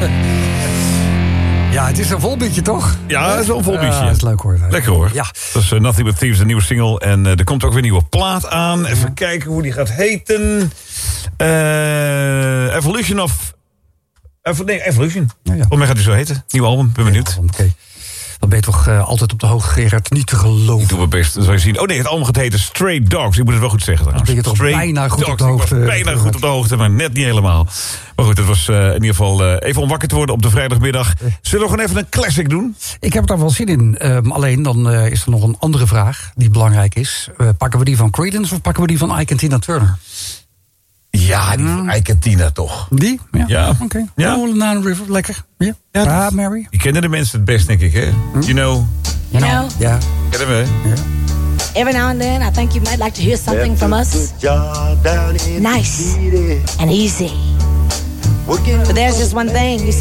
Ja, het is een volbeatje, toch? Ja, het is wel een volbeatje. Ja, dat is leuk hoor. Lekker hoor. Ja. Dat is Nothing But Thieves, een nieuwe single. En er komt ook weer een nieuwe plaat aan. Even kijken hoe die gaat heten. Evolution. Ja. Volgens mij gaat die zo heten. Nieuw album, ben benieuwd. Ja, oké. Dan ben je toch altijd op de hoogte, Gerard. Niet te geloven. Ik doe mijn best, dat zal je zien. Oh nee, het album gaat heten Stray Dogs. Ik moet het wel goed zeggen trouwens. Dan ben je toch bijna goed op de hoogte. Bijna goed op de hoogte, maar net niet helemaal. Maar goed, het was in ieder geval even om wakker te worden op de vrijdagmiddag. Zullen we gewoon even een classic doen? Ik heb er wel zin in. Alleen dan is er nog een andere vraag die belangrijk is. Pakken we die van Creedence of pakken we die van Ike en Tina Turner? Ja, die van Ike en Tina toch. Die? Ja. Oké. Ja. Oh, Lana River, lekker. Ja. Ja, Mary. Die kennen de mensen het best, denk ik, hè? You know. Ja. Kennen we, hè? Ja. Every now and then, I think you might like to hear something from us. Nice and easy. But there's just one thing. You see,